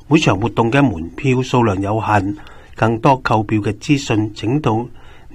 每場活動嘅門票數量有限，更多購票嘅資訊請到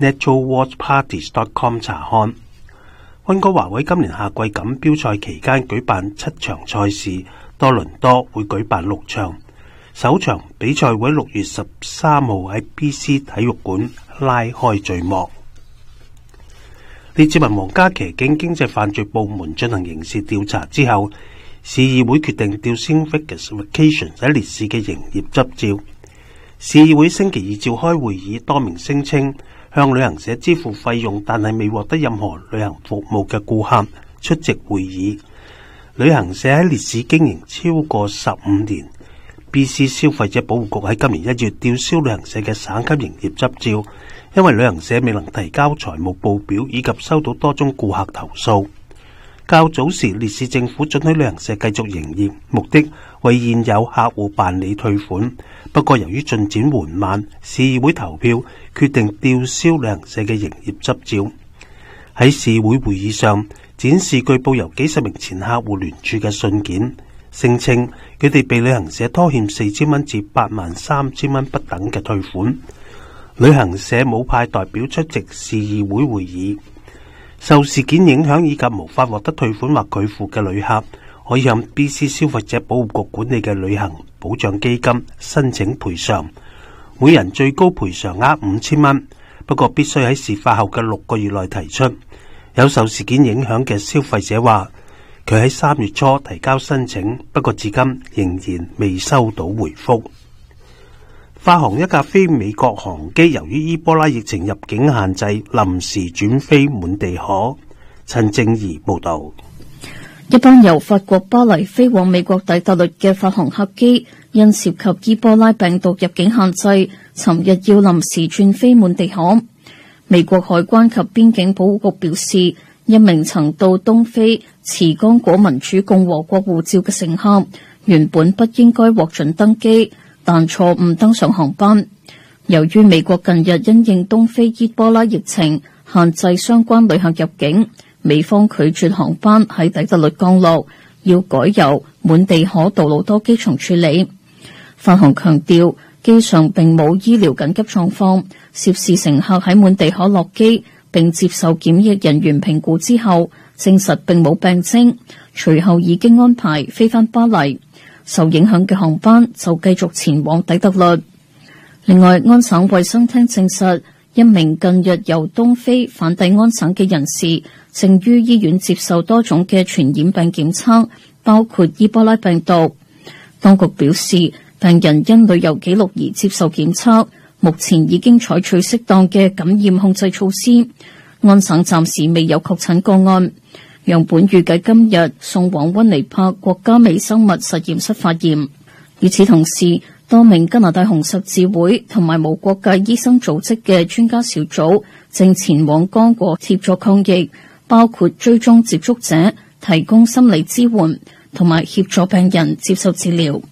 naturalwatchparties.com 查看。溫哥華喺今年夏季錦標賽期間舉辦7場賽事，多倫多會舉辦6場。首場比賽會喺6月13號喺 BC 體育館拉開序幕。列治文皇家騎警經濟犯罪部門進行刑事調查之後，市議會決定吊銷 Vegas Vacations 喺烈士嘅營業執照。市議會星期二召開會議，多名聲稱向旅行社支付費用但係未獲得任何旅行服務嘅顧客出席會議。旅行社喺烈士經營超過15年。BC 消費者保護局喺今年1月吊銷旅行社嘅省級營業執照，因為旅行社未能提交財務報表以及收到多宗顧客投訴。較早時，烈士政府准許旅行社繼續營業，目的為現有客戶辦理退款。不過由於進展緩慢，市議會投票決定吊銷旅行社嘅營業執照。喺市議會會議上，展示據報由幾十名前客戶聯署嘅信件，聲稱佢哋被旅行社拖欠4000蚊至83000蚊不等嘅退款。旅行社冇派代表出席市議會會議。受事件影響以及無法獲得退款或拒付嘅旅客，可以向 BC 消費者保護局管理嘅旅行保障基金申請賠償，每人最高賠償額5000蚊，不過必須喺事發後嘅6個月內提出。有受事件影響嘅消費者話，佢喺3月初提交申請，不過至今仍然未收到回覆。法航一架非美國航機由於伊波拉疫情入境限制，臨時轉飛滿地可。陳正儀報道。 一班由法國巴黎飛往美國底特律嘅法航客機，因涉及伊波拉病毒入境限制，尋日要臨時轉飛滿地可。美國海關及邊境保護局表示，一名曾到東非持剛果民主共和國護照嘅乘客，原本不應該獲准登機，但錯誤登上航班。由於美國近日因應東非伊波拉疫情限制相關旅客入境，美方拒絕航班喺底特律降落，要改由滿地可杜魯多機場處理。法航強調，機上並冇醫療緊急狀況，涉事乘客喺滿地可落機並接受檢疫人員評估之後，證實並冇病徵，隨後已經安排飛返巴黎。受影響嘅航班就繼續前往底特律。另外，安省衛生廳證實，一名近日由東非返抵安省嘅人士，正於醫院接受多種嘅傳染病檢測，包括伊波拉病毒。當局表示，病人因旅遊記錄而接受檢測，目前已經採取適當嘅感染控制措施。安省暫時未有確診個案。樣本預計今日送往溫尼伯國家微生物實驗室化驗。與此同時，多名加拿大紅十字會同埋無國界醫生組織嘅專家小組正前往剛果協助抗疫，包括追蹤接觸者、提供心理支援同埋協助病人接受治療。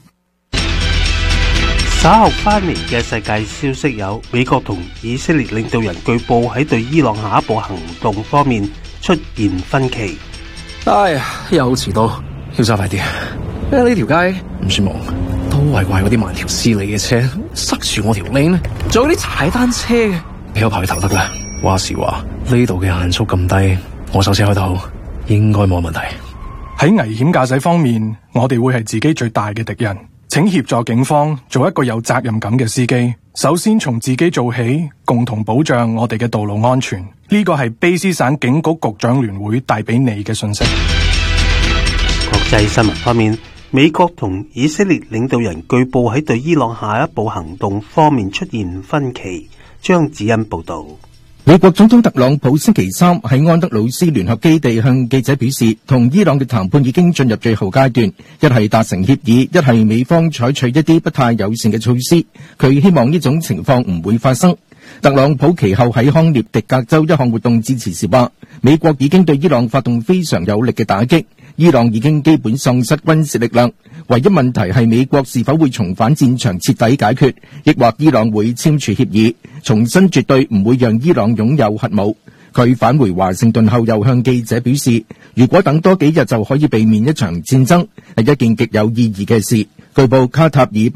稍後翻嚟嘅世界消息有，美國同以色列領導人據報喺對伊朗下一步行動方面出現分歧。 哎呀，又遲到，要揸快啲。因為呢條街唔算忙，都係怪嗰啲慢條斯理嘅車塞住我條 lane，仲有啲踩單車嘅，俾我排頭得啦。話時話呢度嘅限速咁低，我手車開到應該冇問題。 喺危險駕駛方面，我哋會係自己最大嘅敵人。請協助警方做一個有責任感嘅司機。首先從自己做起，共同保障我哋嘅道路安全。呢個係卑詩省警局局長聯會帶俾你嘅信息。 國際新聞方面，美國同以色列領導人據報喺對伊朗下一步行動方面出現分歧。張子欣報道。 美國總統特朗普星期三喺安德魯斯聯合基地向記者表示，同伊朗嘅談判已經進入最後階段，一係達成協議，一係美方採取一啲不太友善嘅措施。佢希望呢種情況唔會發生。特朗普其後喺康涅狄格州一項活動致辭時話，美國已經對伊朗發動非常有力嘅打擊，伊朗已經基本喪失軍事力量，唯一問題係美國是否會重返戰場徹底解決，抑或伊朗會簽署協議，重申絕對唔會讓伊朗擁有核武。佢返回華盛頓後又向記者表示，如果等多幾日就可以避免一場戰爭，係一件極有意義嘅事。據報卡塔爾